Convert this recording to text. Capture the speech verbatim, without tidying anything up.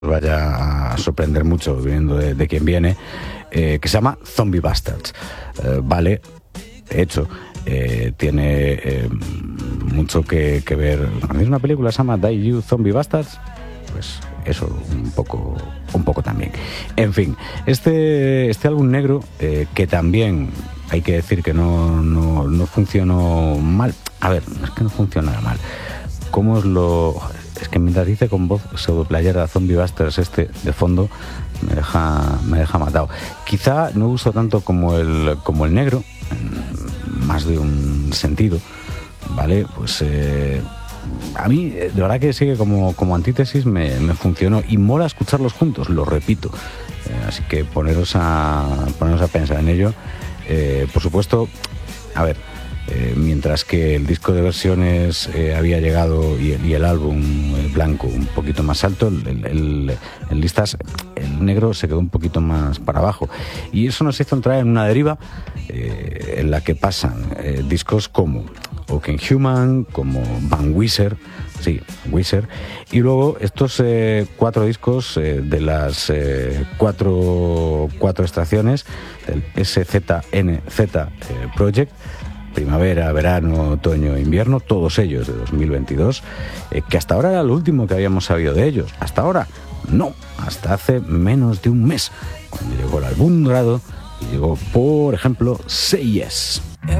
vaya a sorprender mucho viniendo de, de quien viene, eh, que se llama Zombie Bastards. Eh, vale, de hecho, eh, tiene eh, mucho que, que ver. Es una película que se llama Die You Zombie Bastards, pues eso, un poco, un poco también. En fin, este, este álbum negro, eh, que también hay que decir que no, no, no funcionó mal. A ver, no es que no funciona mal. ¿Cómo os lo...? Es que mientras dice con voz pseudoplayera Zombie Bastards este de fondo, me deja, me deja matado. Quizá no uso tanto como el, como el negro, en más de un sentido, ¿vale? Pues eh, a mí, de verdad que sí que como, como antítesis me, me funcionó y mola escucharlos juntos, lo repito. Eh, así que poneros a, poneros a pensar en ello. Eh, por supuesto, a ver, Eh, mientras que el disco de versiones eh, había llegado y el, y el álbum el blanco un poquito más alto, el, el, el listas, el negro se quedó un poquito más para abajo, y eso nos hizo entrar en una deriva eh, en la que pasan eh, discos como Oaken Human, como Van Wieser, sí, Wieser, y luego estos eh, cuatro discos eh, de las eh, cuatro, cuatro extracciones del S Z N Z eh, Project, primavera, verano, otoño, invierno, todos ellos de dos mil veintidós, eh, que hasta ahora era lo último que habíamos sabido de ellos. Hasta ahora, no, hasta hace menos de un mes, cuando llegó el álbum dorado y llegó, por ejemplo, Say Yes.